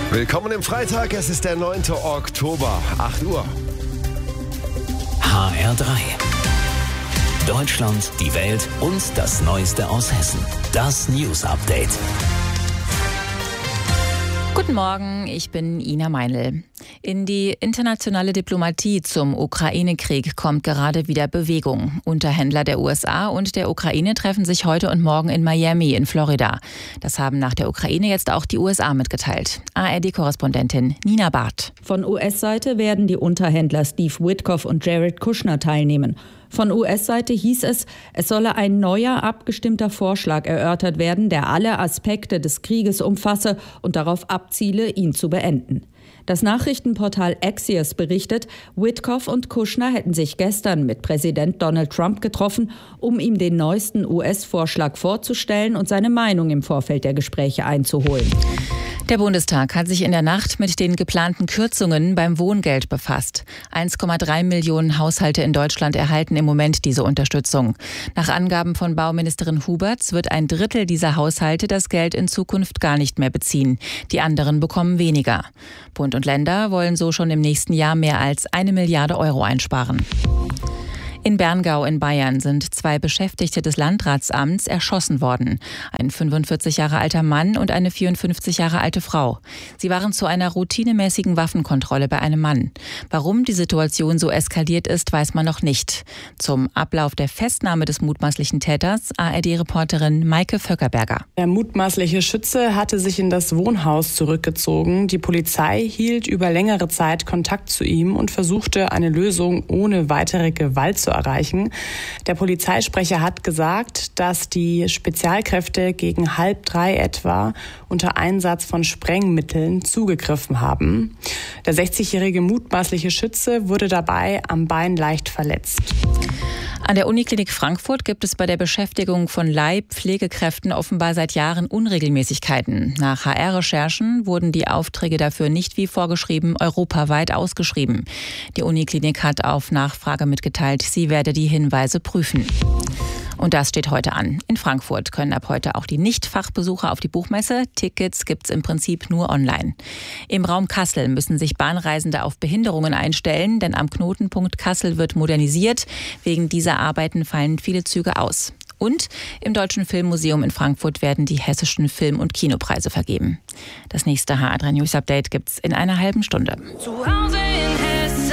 Willkommen im Freitag, es ist der 9. Oktober, 8 Uhr. HR3. Deutschland, die Welt und das Neueste aus Hessen. Das News Update. Guten Morgen, ich bin Ina Meinl. In die internationale Diplomatie zum Ukraine-Krieg kommt gerade wieder Bewegung. Unterhändler der USA und der Ukraine treffen sich heute und morgen in Miami in Florida. Das haben nach der Ukraine jetzt auch die USA mitgeteilt. ARD-Korrespondentin Nina Barth. Von US-Seite werden die Unterhändler Steve Witkoff und Jared Kushner teilnehmen. Von US-Seite hieß es, es solle ein neuer, abgestimmter Vorschlag erörtert werden, der alle Aspekte des Krieges umfasse und darauf abziele, ihn zu beenden. Das Nachrichtenportal Axios berichtet, Witkoff und Kushner hätten sich gestern mit Präsident Donald Trump getroffen, um ihm den neuesten US-Vorschlag vorzustellen und seine Meinung im Vorfeld der Gespräche einzuholen. Der Bundestag hat sich in der Nacht mit den geplanten Kürzungen beim Wohngeld befasst. 1,3 Millionen Haushalte in Deutschland erhalten im Moment diese Unterstützung. Nach Angaben von Bauministerin Huberts wird ein Drittel dieser Haushalte das Geld in Zukunft gar nicht mehr beziehen. Die anderen bekommen weniger. Bund und Länder wollen so schon im nächsten Jahr mehr als 1 Milliarde Euro einsparen. In Berngau in Bayern sind 2 Beschäftigte des Landratsamts erschossen worden. Ein 45 Jahre alter Mann und eine 54 Jahre alte Frau. Sie waren zu einer routinemäßigen Waffenkontrolle bei einem Mann. Warum die Situation so eskaliert ist, weiß man noch nicht. Zum Ablauf der Festnahme des mutmaßlichen Täters ARD-Reporterin Maike Vöckerberger. Der mutmaßliche Schütze hatte sich in das Wohnhaus zurückgezogen. Die Polizei hielt über längere Zeit Kontakt zu ihm und versuchte eine Lösung ohne weitere Gewalt zu erreichen. Der Polizeisprecher hat gesagt, dass die Spezialkräfte gegen 2:30 etwa unter Einsatz von Sprengmitteln zugegriffen haben. Der 60-jährige mutmaßliche Schütze wurde dabei am Bein leicht verletzt. An der Uniklinik Frankfurt gibt es bei der Beschäftigung von Leihpflegekräften offenbar seit Jahren Unregelmäßigkeiten. Nach HR-Recherchen wurden die Aufträge dafür nicht wie vorgeschrieben europaweit ausgeschrieben. Die Uniklinik hat auf Nachfrage mitgeteilt, sie werde die Hinweise prüfen. Und das steht heute an. In Frankfurt können ab heute auch die Nicht-Fachbesucher auf die Buchmesse. Tickets gibt's im Prinzip nur online. Im Raum Kassel müssen sich Bahnreisende auf Behinderungen einstellen, denn am Knotenpunkt Kassel wird modernisiert. Wegen dieser Arbeiten fallen viele Züge aus. Und im Deutschen Filmmuseum in Frankfurt werden die hessischen Film- und Kinopreise vergeben. Das nächste HR3 News Update gibt's in einer halben Stunde. Zu Hause in Hessen.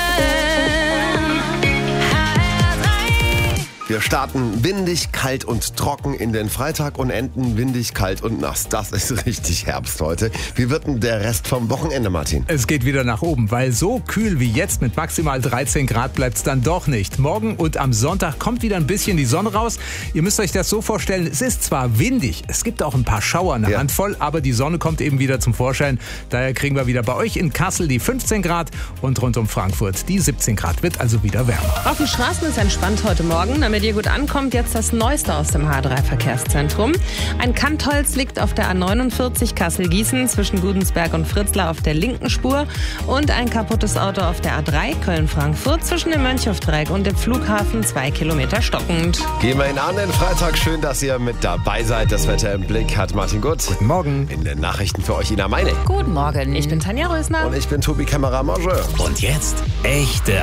Wir starten windig, kalt und trocken in den Freitag und enden windig, kalt und nass. Das ist richtig Herbst heute. Wie wird denn der Rest vom Wochenende, Martin? Es geht wieder nach oben, weil so kühl wie jetzt mit maximal 13 Grad bleibt es dann doch nicht. Morgen und am Sonntag kommt wieder ein bisschen die Sonne raus. Ihr müsst euch das so vorstellen, es ist zwar windig, es gibt auch ein paar Schauer, eine Handvoll, aber die Sonne kommt eben wieder zum Vorschein. Daher kriegen wir wieder bei euch in Kassel die 15 Grad und rund um Frankfurt die 17 Grad. Wird also wieder wärmer. Auf den Straßen ist entspannt heute Morgen. Damit ihr gut ankommt, jetzt das Neueste aus dem H3-Verkehrszentrum. Ein Kantholz liegt auf der A49 Kassel-Gießen zwischen Gudensberg und Fritzlar auf der linken Spur und ein kaputtes Auto auf der A3 Köln-Frankfurt zwischen dem Mönchhofdreieck und dem Flughafen 2 Kilometer stockend. Gehen wir ihn an den Freitag. Schön, dass ihr mit dabei seid. Das Wetter im Blick hat Martin Gutt. Guten Morgen. In den Nachrichten für euch Ina Meinl. Guten Morgen. Ich bin Tanja Rösner. Und ich bin Tobi Kämmerer-Mangeur. Und jetzt echte